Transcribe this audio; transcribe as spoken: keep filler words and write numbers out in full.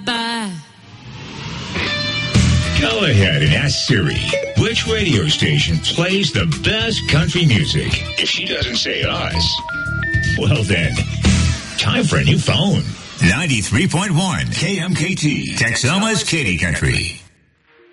bye. Go ahead and ask Siri which radio station plays the best country music. If she doesn't say us, well then, time for a new phone. ninety-three point one K M K T, Texoma's Katy Country.